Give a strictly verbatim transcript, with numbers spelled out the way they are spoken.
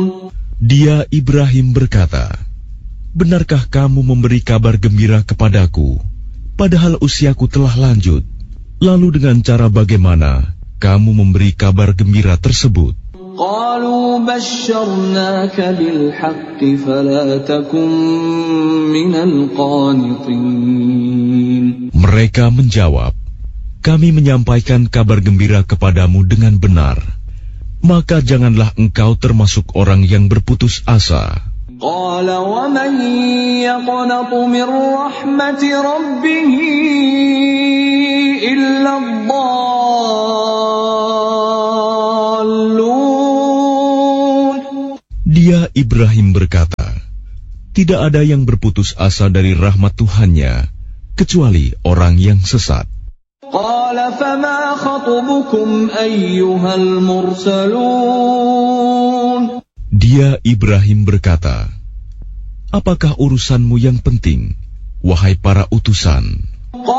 Dia Ibrahim berkata, "Benarkah kamu memberi kabar gembira kepadaku, padahal usiaku telah lanjut? Lalu dengan cara bagaimana kamu memberi kabar gembira tersebut?" قالوا بشرناك بالحق فلا تكن من القانطين. Mereka menjawab, "Kami menyampaikan kabar gembira kepadamu dengan benar, maka janganlah engkau termasuk orang yang berputus asa." قال ومن يقنط من رحمة ربه إلا الضالون. Dia Ibrahim berkata, "Tidak ada yang berputus asa dari rahmat Tuhannya kecuali orang yang sesat." قال فما خطبكم أيها المرسلون. Dia Ibrahim berkata, "Apakah urusanmu yang penting, wahai para utusan?"